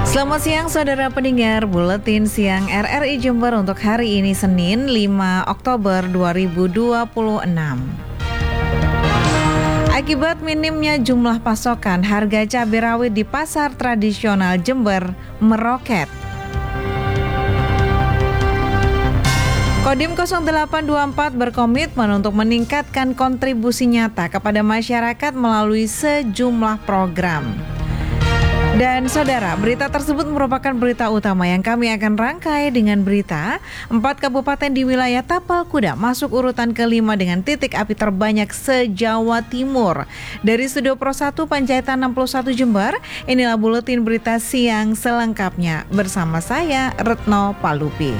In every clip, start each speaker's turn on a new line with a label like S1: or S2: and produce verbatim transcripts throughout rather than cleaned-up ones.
S1: Selamat siang saudara pendengar Buletin Siang R R I Jember untuk hari ini Senin lima Oktober dua ribu dua puluh enam. Akibat minimnya jumlah pasokan, harga cabai rawit di pasar tradisional Jember meroket. Kodim nol delapan dua empat berkomitmen untuk meningkatkan kontribusi nyata kepada masyarakat melalui sejumlah program. Dan saudara, berita tersebut merupakan berita utama yang kami akan rangkai dengan berita empat kabupaten di wilayah Tapal Kuda masuk urutan kelima dengan titik api terbanyak se-Jawa Timur. Dari Studio Pro satu Panjaitan enam puluh satu Jember, inilah buletin berita siang selengkapnya bersama saya Retno Palupi.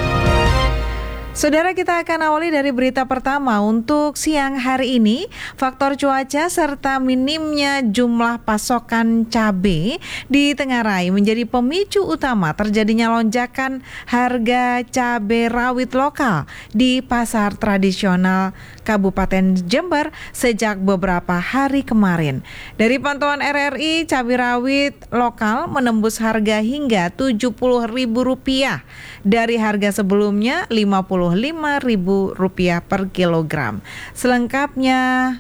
S1: Saudara, kita akan awali dari berita pertama untuk siang hari ini. Faktor cuaca serta minimnya jumlah pasokan cabai di Tengarai menjadi pemicu utama terjadinya lonjakan harga cabai rawit lokal di pasar tradisional Kabupaten Jember sejak beberapa hari kemarin. Dari pantauan R R I, cabai rawit lokal menembus harga hingga tujuh puluh ribu rupiah dari harga sebelumnya lima puluh lima ribu rupiah per kilogram. Selengkapnya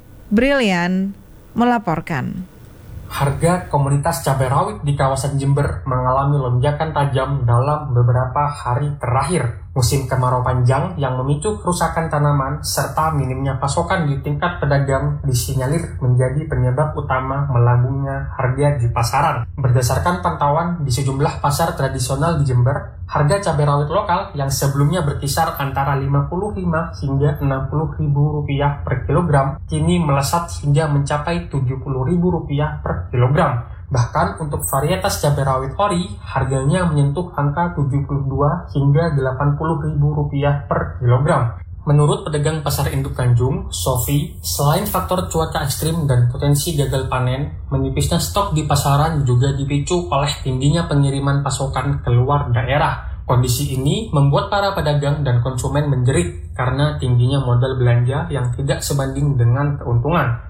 S1: Brilian melaporkan.
S2: Harga komoditas cabai rawit di kawasan Jember mengalami lonjakan tajam dalam beberapa hari terakhir. Musim kemarau panjang yang memicu kerusakan tanaman serta minimnya pasokan di tingkat pedagang disinyalir menjadi penyebab utama melambungnya harga di pasaran. Berdasarkan pantauan di sejumlah pasar tradisional di Jember, harga cabai rawit lokal yang sebelumnya berkisar antara lima puluh lima hingga enam puluh ribu rupiah per kilogram kini melesat hingga mencapai tujuh puluh ribu rupiah per kilogram. Bahkan untuk varietas cabai rawit ori, harganya menyentuh angka tujuh puluh dua hingga delapan puluh ribu rupiah per kilogram. Menurut pedagang pasar induk Tanjung, Sofi, selain faktor cuaca ekstrim dan potensi gagal panen, menipisnya stok di pasaran juga dipicu oleh tingginya pengiriman pasokan keluar daerah. Kondisi ini membuat para pedagang dan konsumen menjerit karena tingginya modal belanja yang tidak sebanding dengan keuntungan.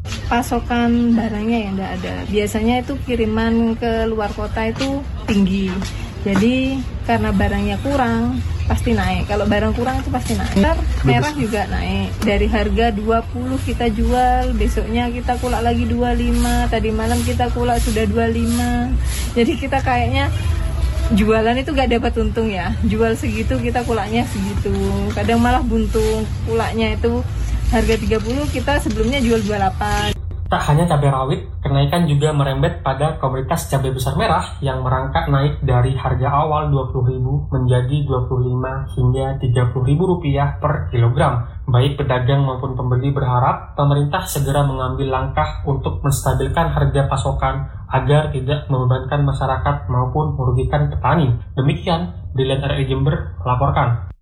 S3: Pasokan barangnya yang tidak ada. Biasanya itu kiriman ke luar kota itu tinggi. Jadi karena barangnya kurang pasti naik. Kalau barang kurang itu pasti naik. Merah juga naik. Dari harga dua puluh kita jual, besoknya kita kulak lagi dua puluh lima. Tadi malam kita kulak sudah dua puluh lima. Jadi kita kayaknya jualan itu gak dapat untung ya. Jual segitu kita kulaknya segitu. Kadang malah buntung. Kulaknya itu harga tiga puluh, kita sebelumnya jual dua puluh delapan.
S2: Tak hanya cabai rawit, kenaikan juga merembet pada komoditas cabai besar merah yang merangkak naik dari harga awal dua puluh ribu menjadi dua puluh lima hingga tiga puluh ribu rupiah per kilogram. Baik pedagang maupun pembeli berharap pemerintah segera mengambil langkah untuk menstabilkan harga pasokan agar tidak membebankan masyarakat maupun merugikan petani. Demikian, Brilian R R I Jember melaporkan.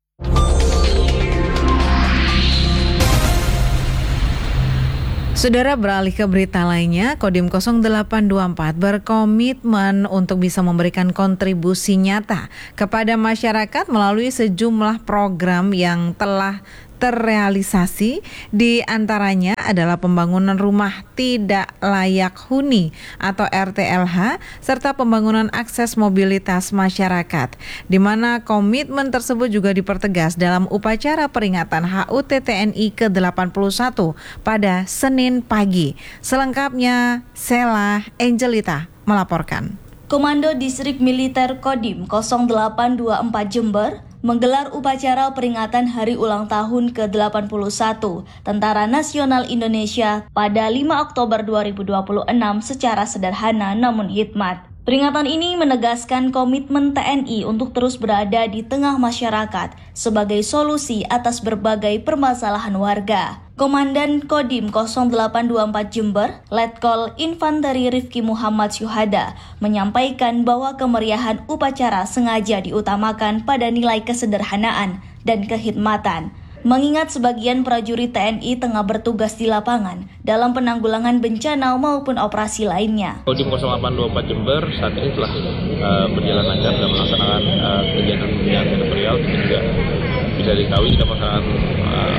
S1: Saudara, beralih ke berita lainnya, Kodim nol delapan dua empat berkomitmen untuk bisa memberikan kontribusi nyata kepada masyarakat melalui sejumlah program yang telah terrealisasi. Di antaranya adalah pembangunan rumah tidak layak huni atau R T L H serta pembangunan akses mobilitas masyarakat, di mana komitmen tersebut juga dipertegas dalam upacara peringatan H U T T N I ke delapan puluh satu pada Senin pagi. Selengkapnya Sela Angelita melaporkan.
S4: Komando Distrik Militer Kodim nol delapan dua empat Jember menggelar upacara peringatan Hari Ulang Tahun ke delapan puluh satu Tentara Nasional Indonesia pada lima Oktober dua ribu dua puluh enam secara sederhana namun hikmat. Peringatan ini menegaskan komitmen T N I untuk terus berada di tengah masyarakat sebagai solusi atas berbagai permasalahan warga. Komandan Kodim nol delapan dua empat Jember, Letkol Infanteri Rifki Muhammad Syuhada, menyampaikan bahwa kemeriahan upacara sengaja diutamakan pada nilai kesederhanaan dan kehikmatan. Mengingat sebagian prajurit T N I tengah bertugas di lapangan dalam penanggulangan bencana maupun operasi lainnya.
S5: Kodim nol delapan dua empat Jember saat ini telah uh, berjalan lancar dalam melaksanakan uh, kegiatan-kegiatan teritorial. Kita juga bisa diketahui kita melaksanakan uh,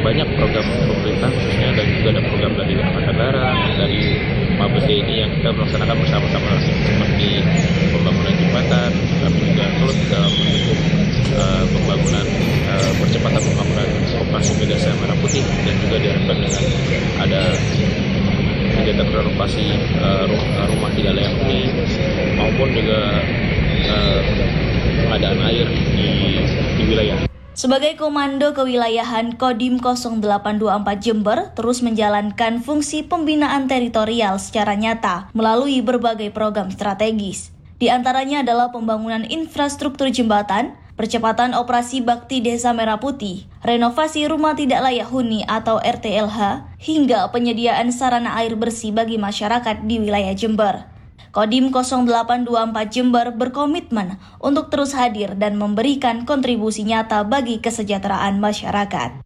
S5: banyak program pemerintah khususnya, dan juga ada program dari Angkatan Darat, dari Mabes T N I yang kita melaksanakan bersama-sama seperti pembangunan jembatan, tapi juga terus dalam mendukung uh, pembangunan uh, percepatan pembangunan operasi Megasan Merah Putih, dan juga diharapkan dengan ada kegiatan renovasi uh, rumah, rumah tidak layak huni maupun juga uh, pengadaan air di, di wilayah.
S4: Sebagai Komando Kewilayahan Kodim nol delapan dua empat Jember terus menjalankan fungsi pembinaan teritorial secara nyata melalui berbagai program strategis. Di antaranya adalah pembangunan infrastruktur jembatan, percepatan operasi bakti Desa Merah Putih, renovasi rumah tidak layak huni atau R T L H, hingga penyediaan sarana air bersih bagi masyarakat di wilayah Jember. Kodim nol delapan dua empat Jember berkomitmen untuk terus hadir dan memberikan kontribusi nyata bagi kesejahteraan masyarakat.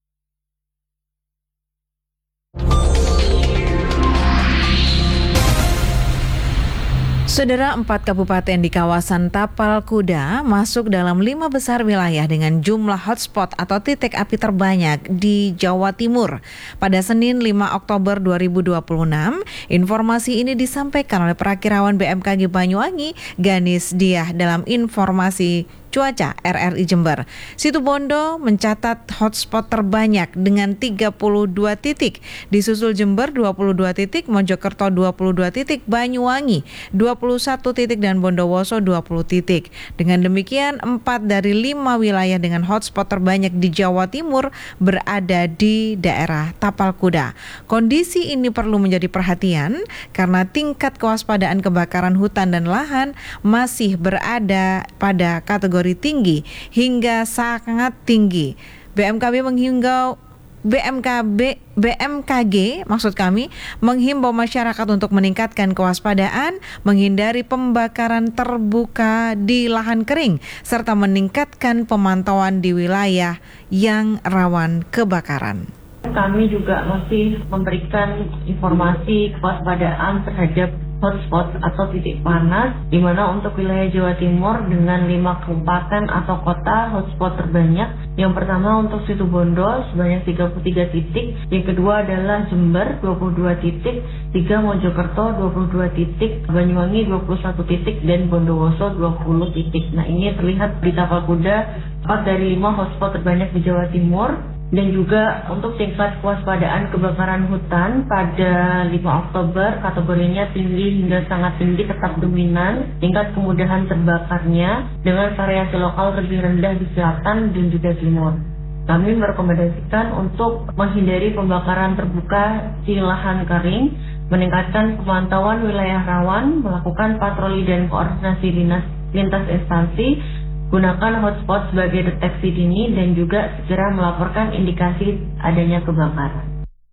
S1: Saudara, empat kabupaten di kawasan Tapal Kuda masuk dalam lima besar wilayah dengan jumlah hotspot atau titik api terbanyak di Jawa Timur. Pada Senin lima Oktober dua ribu dua puluh enam, informasi ini disampaikan oleh Prakirawan B M K G Banyuwangi, Ganis Diah, dalam informasi cuaca R R I Jember. Situbondo mencatat hotspot terbanyak dengan tiga puluh dua titik. Disusul Jember dua puluh dua titik, Mojokerto dua puluh dua titik, Banyuwangi dua puluh satu titik, dan Bondowoso dua puluh titik. Dengan demikian, empat dari lima wilayah dengan hotspot terbanyak di Jawa Timur berada di daerah Tapal Kuda. Kondisi ini perlu menjadi perhatian karena tingkat kewaspadaan kebakaran hutan dan lahan masih berada pada kategori tinggi hingga sangat tinggi. B M K B menghimbau B M K B B M K G maksud kami menghimbau masyarakat untuk meningkatkan kewaspadaan, menghindari pembakaran terbuka di lahan kering, serta meningkatkan pemantauan di wilayah yang rawan kebakaran.
S6: Kami juga masih memberikan informasi kewaspadaan terhadap hotspot atau titik panas, di mana untuk wilayah Jawa Timur dengan lima kabupaten atau kota hotspot terbanyak. Yang pertama untuk Situbondo sebanyak tiga puluh tiga titik, yang kedua adalah Jember dua puluh dua titik, tiga Mojokerto dua puluh dua titik, Banyuwangi dua puluh satu titik, dan Bondowoso dua puluh titik. Nah, ini terlihat di Tapal Kuda empat dari lima hotspot terbanyak di Jawa Timur. Dan juga untuk tingkat kewaspadaan kebakaran hutan pada lima Oktober kategorinya tinggi hingga sangat tinggi tetap dominan, tingkat kemudahan terbakarnya dengan variasi lokal lebih rendah di selatan dan juga timur. Kami merekomendasikan untuk menghindari pembakaran terbuka di lahan kering, meningkatkan pemantauan wilayah rawan, melakukan patroli dan koordinasi dinas lintas instansi, gunakan hotspot sebagai deteksi dini, dan juga segera melaporkan indikasi adanya kebakaran.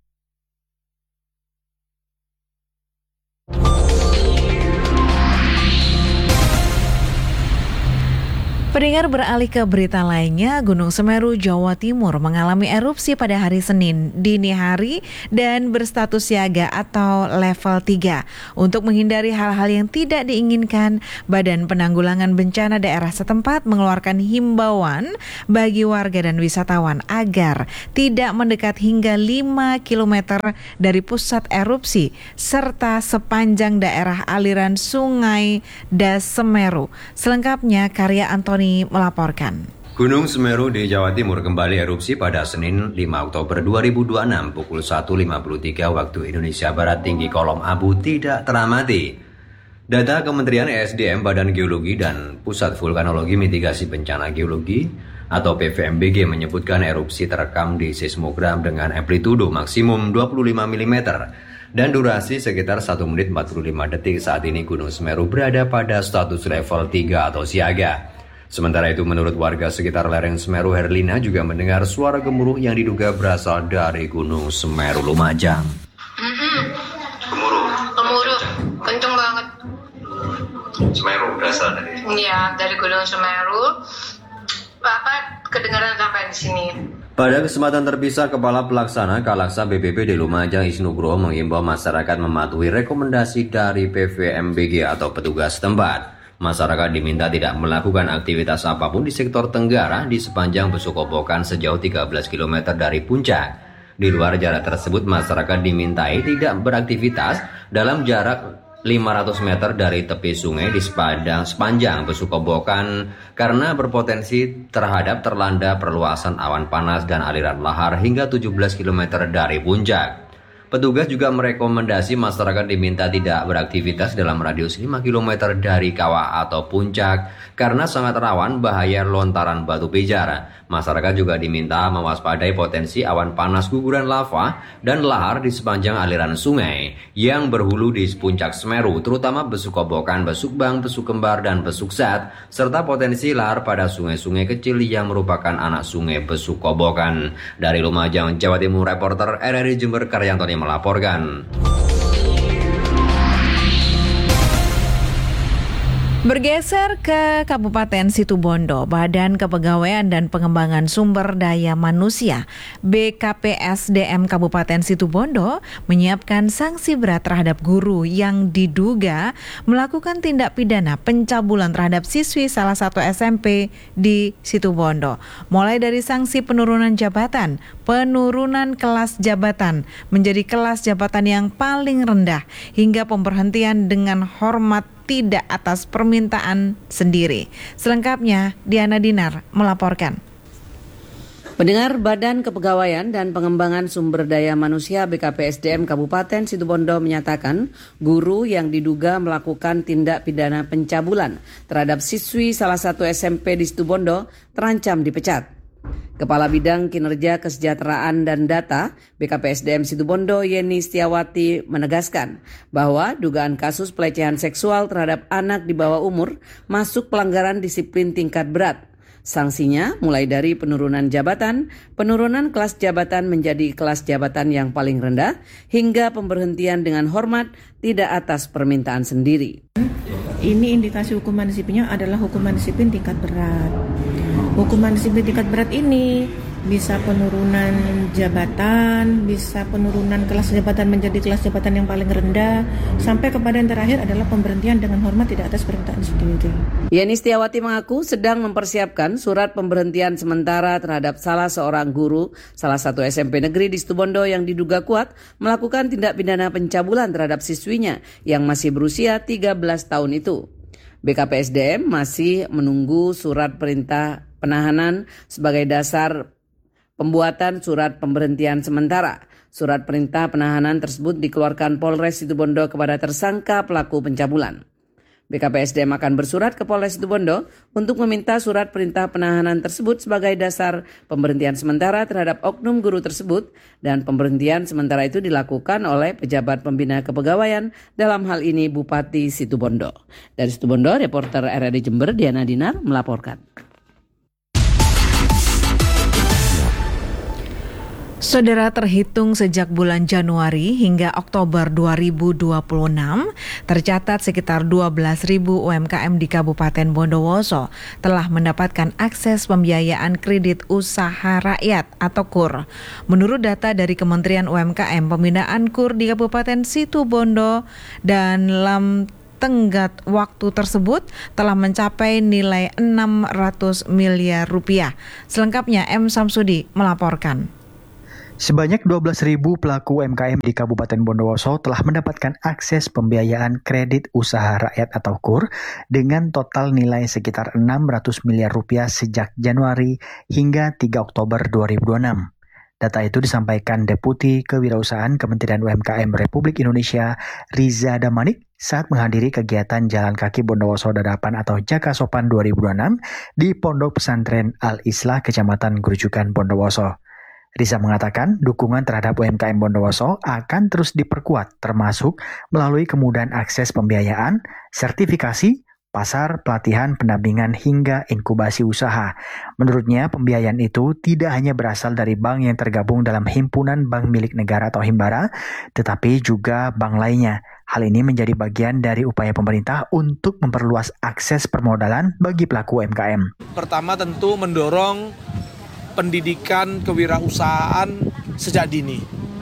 S1: Pendengar, beralih ke berita lainnya, Gunung Semeru, Jawa Timur mengalami erupsi pada hari Senin dini hari dan berstatus siaga atau level tiga. Untuk menghindari hal-hal yang tidak diinginkan, Badan Penanggulangan Bencana daerah setempat mengeluarkan himbauan bagi warga dan wisatawan agar tidak mendekat hingga lima kilometer dari pusat erupsi serta sepanjang daerah aliran Sungai Das Semeru. Selengkapnya karya Antoni melaporkan.
S7: Gunung Semeru di Jawa Timur kembali erupsi pada Senin lima Oktober dua ribu dua puluh enam pukul satu lima puluh tiga waktu Indonesia Barat. Tinggi kolom abu tidak teramati. Data Kementerian E S D M, Badan Geologi dan Pusat Vulkanologi Mitigasi Bencana Geologi atau P V M B G menyebutkan erupsi terekam di seismogram dengan amplitudo maksimum dua puluh lima milimeter dan durasi sekitar satu menit empat puluh lima detik. Saat ini Gunung Semeru berada pada status level tiga atau siaga. Sementara itu, menurut warga sekitar lereng Semeru, Herlina juga mendengar suara gemuruh yang diduga berasal dari Gunung Semeru Lumajang.
S8: Mm-hmm. Gemuruh? Gemuruh, kenceng banget.
S7: Semeru berasal dari?
S8: Iya, dari Gunung Semeru. Apa kedengaran sampai di sini?
S7: Pada kesempatan terpisah, Kepala Pelaksana Kalaksa B P B D Lumajang Isnugroho menghimbau masyarakat mematuhi rekomendasi dari P V M B G atau petugas setempat. Masyarakat diminta tidak melakukan aktivitas apapun di sektor tenggara di sepanjang Besukobokan sejauh tiga belas kilometer dari puncak. Di luar jarak tersebut, masyarakat dimintai tidak beraktivitas dalam jarak lima ratus meter dari tepi sungai di sepanjang, sepanjang Besukobokan karena berpotensi terhadap terlanda perluasan awan panas dan aliran lahar hingga tujuh belas kilometer dari puncak. Petugas juga merekomendasi masyarakat diminta tidak beraktivitas dalam radius lima kilometer dari kawah atau puncak karena sangat rawan bahaya lontaran batu pijar. Masyarakat juga diminta mewaspadai potensi awan panas guguran lava dan lahar di sepanjang aliran sungai yang berhulu di puncak Semeru, terutama Besukobokan, Besukbang, Besukembar, dan Besuksat, serta potensi lahar pada sungai-sungai kecil yang merupakan anak sungai Besukobokan. Dari Lumajang, Jawa Timur, reporter R R I Jember Karyantoni melaporkan.
S1: Bergeser ke Kabupaten Situbondo, Badan Kepegawaian dan Pengembangan Sumber Daya Manusia B K P S D M Kabupaten Situbondo menyiapkan sanksi berat terhadap guru yang diduga melakukan tindak pidana pencabulan terhadap siswi salah satu S M P di Situbondo. Mulai dari sanksi penurunan jabatan, penurunan kelas jabatan menjadi kelas jabatan yang paling rendah, hingga pemberhentian dengan hormat tidak atas permintaan sendiri. Selengkapnya, Diana Dinar melaporkan.
S9: Pendengar, Badan Kepegawaian dan Pengembangan Sumber Daya Manusia B K P S D M Kabupaten Situbondo menyatakan guru yang diduga melakukan tindak pidana pencabulan terhadap siswi salah satu S M P di Situbondo terancam dipecat. Kepala Bidang Kinerja Kesejahteraan dan Data B K P S D M Situbondo Yeni Setiawati menegaskan bahwa dugaan kasus pelecehan seksual terhadap anak di bawah umur masuk pelanggaran disiplin tingkat berat. Sanksinya mulai dari penurunan jabatan, penurunan kelas jabatan menjadi kelas jabatan yang paling rendah, hingga pemberhentian dengan hormat tidak atas permintaan sendiri.
S10: Ini indikasi hukuman disiplinnya adalah hukuman disiplin tingkat berat. Hukuman disiplin tingkat berat ini bisa penurunan jabatan, bisa penurunan kelas jabatan menjadi kelas jabatan yang paling rendah, sampai kepada yang terakhir adalah pemberhentian dengan hormat tidak atas permintaan sendiri.
S9: Yeni Setiawati mengaku sedang mempersiapkan surat pemberhentian sementara terhadap salah seorang guru salah satu S M P negeri di Situbondo yang diduga kuat melakukan tindak pidana pencabulan terhadap siswinya yang masih berusia tiga belas tahun itu. B K P S D M masih menunggu surat perintah penahanan sebagai dasar pembuatan surat pemberhentian sementara. Surat perintah penahanan tersebut dikeluarkan Polres Situbondo kepada tersangka pelaku pencabulan. B K P S D M akan bersurat ke Polres Situbondo untuk meminta surat perintah penahanan tersebut sebagai dasar pemberhentian sementara terhadap oknum guru tersebut, dan pemberhentian sementara itu dilakukan oleh pejabat pembina kepegawaian, dalam hal ini Bupati Situbondo. Dari Situbondo, reporter R R I Jember Diana Dinar melaporkan.
S1: Saudara, terhitung sejak bulan Januari hingga Oktober dua ribu dua puluh enam, tercatat sekitar dua belas ribu U M K M di Kabupaten Bondowoso telah mendapatkan akses pembiayaan kredit usaha rakyat atau K U R. Menurut data dari Kementerian U M K M, pembinaan K U R di Kabupaten Situbondo dan dalam tenggat waktu tersebut telah mencapai nilai enam ratus miliar rupiah. Selengkapnya M. Samsudi melaporkan.
S11: Sebanyak dua belas ribu pelaku U M K M di Kabupaten Bondowoso telah mendapatkan akses pembiayaan kredit usaha rakyat atau K U R dengan total nilai sekitar enam ratus miliar rupiah sejak Januari hingga tiga Oktober dua ribu dua puluh enam. Data itu disampaikan Deputi Kewirausahaan Kementerian U M K M Republik Indonesia Riza Damanik saat menghadiri kegiatan Jalan Kaki Bondowoso Dadapan atau Jakasopan dua ribu dua puluh enam di Pondok Pesantren Al-Islah Kecamatan Grujukan Bondowoso. Riza mengatakan dukungan terhadap U M K M Bondowoso akan terus diperkuat, termasuk melalui kemudahan akses pembiayaan, sertifikasi, pasar, pelatihan, pendampingan, hingga inkubasi usaha. Menurutnya, pembiayaan itu tidak hanya berasal dari bank yang tergabung dalam himpunan bank milik negara atau Himbara, tetapi juga bank lainnya. Hal ini menjadi bagian dari upaya pemerintah untuk memperluas akses permodalan bagi pelaku U M K M.
S12: Pertama tentu mendorong pendidikan kewirausahaan sejak dini.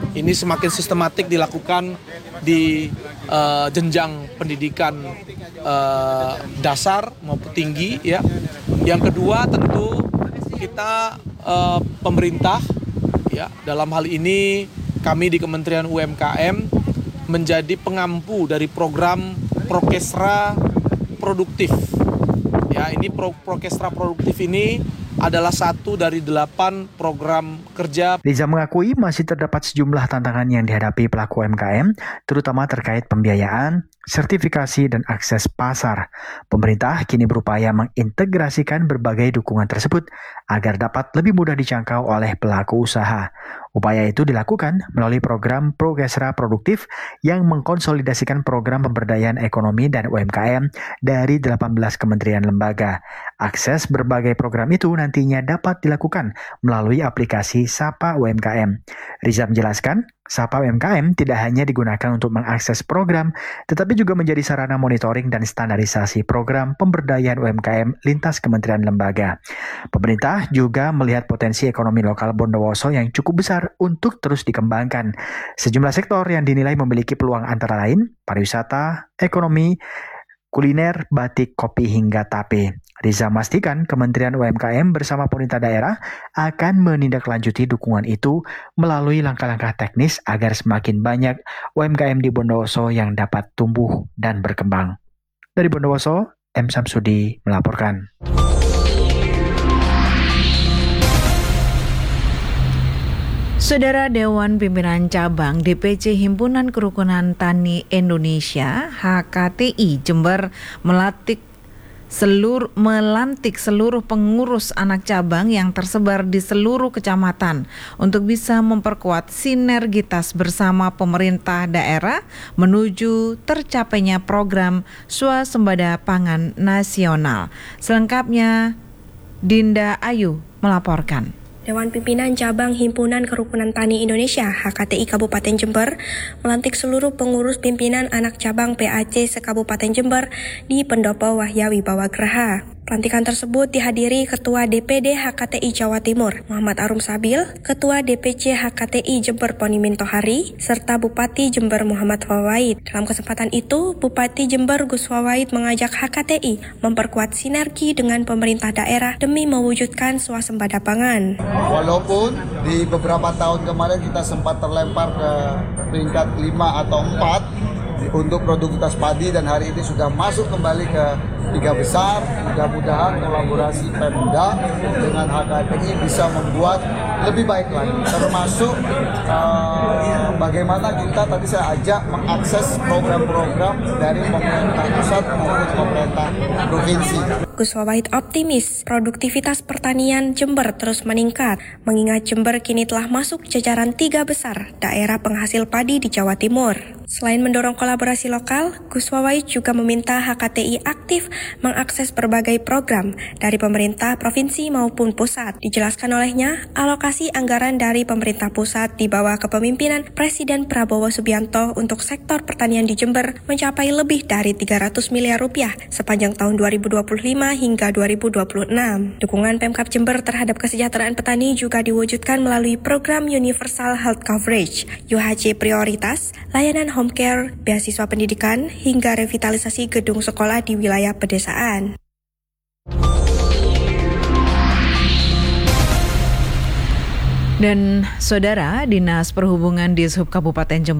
S12: ini semakin sistematik dilakukan di uh, jenjang pendidikan uh, dasar maupun tinggi ya. Yang kedua tentu kita uh, pemerintah ya, dalam hal ini kami di Kementerian U M K M menjadi pengampu dari program Prokesra Produktif. Ya, ini Pro Prokesra Produktif ini adalah satu dari delapan program kerja.
S11: Riza mengakui masih terdapat sejumlah tantangan yang dihadapi pelaku U M K M, terutama terkait pembiayaan, sertifikasi, dan akses pasar. Pemerintah kini berupaya mengintegrasikan berbagai dukungan tersebut agar dapat lebih mudah dijangkau oleh pelaku usaha. Upaya itu dilakukan melalui program Prokesra Produktif yang mengkonsolidasikan program pemberdayaan ekonomi dan U M K M dari delapan belas kementerian lembaga. Akses berbagai program itu nantinya dapat dilakukan melalui aplikasi Sapa U M K M. Riza menjelaskan, Sapa U M K M tidak hanya digunakan untuk mengakses program, tetapi juga menjadi sarana monitoring dan standarisasi program pemberdayaan U M K M lintas kementerian lembaga. Pemerintah juga melihat potensi ekonomi lokal Bondowoso yang cukup besar untuk terus dikembangkan. Sejumlah sektor yang dinilai memiliki peluang antara lain pariwisata, ekonomi, kuliner, batik, kopi, hingga tape. Riza memastikan Kementerian U M K M bersama pemerintah daerah akan menindaklanjuti dukungan itu melalui langkah-langkah teknis agar semakin banyak U M K M di Bondowoso yang dapat tumbuh dan berkembang. Dari Bondowoso, M. Samsudi melaporkan.
S1: Saudara Dewan Pimpinan Cabang D P C Himpunan Kerukunan Tani Indonesia H K T I Jember melatih Seluruh, melantik seluruh pengurus anak cabang yang tersebar di seluruh kecamatan untuk bisa memperkuat sinergitas bersama pemerintah daerah menuju tercapainya program swasembada pangan nasional. Selengkapnya Dinda Ayu melaporkan.
S13: Dewan Pimpinan Cabang Himpunan Kerukunan Tani Indonesia H K T I Kabupaten Jember melantik seluruh pengurus pimpinan anak cabang P A C se-Kabupaten Jember di Pendopo Wahya Wibawagraha. Pelantikan tersebut dihadiri Ketua D P D H K T I Jawa Timur Muhammad Arum Sabil, Ketua D P C H K T I Jember Ponimin Tohari, serta Bupati Jember Muhammad Fawaid. Dalam kesempatan itu, Bupati Jember Gus Fawaid mengajak H K T I memperkuat sinergi dengan pemerintah daerah demi mewujudkan swasembada pangan.
S14: Walaupun di beberapa tahun kemarin kita sempat terlempar ke peringkat lima atau empat untuk produktivitas padi dan hari ini sudah masuk kembali ke tiga besar. Mudah-mudahan kolaborasi Pemda dengan H K T I bisa membuat lebih baik lagi, termasuk uh, bagaimana kita tadi saya ajak mengakses program-program dari pemerintah pusat maupun pemerintah provinsi.
S13: Gus Fawaid optimis produktivitas pertanian Jember terus meningkat, mengingat Jember kini telah masuk jajaran tiga besar daerah penghasil padi di Jawa Timur. Selain mendorong kolaborasi lokal, Gus Fawaid juga meminta H K T I aktif mengakses berbagai program dari pemerintah provinsi maupun pusat. Dijelaskan olehnya, alokasi anggaran dari pemerintah pusat di bawah kepemimpinan Presiden Prabowo Subianto untuk sektor pertanian di Jember mencapai lebih dari tiga ratus miliar rupiah sepanjang tahun dua ribu dua puluh lima hingga dua ribu dua puluh enam. Dukungan Pemkab Jember terhadap kesejahteraan petani juga diwujudkan melalui program Universal Health Coverage, U H C Prioritas, layanan home care, beasiswa pendidikan, hingga revitalisasi gedung sekolah di wilayah pedesaan.
S1: Dan saudara, Dinas Perhubungan Dishub Kabupaten Jember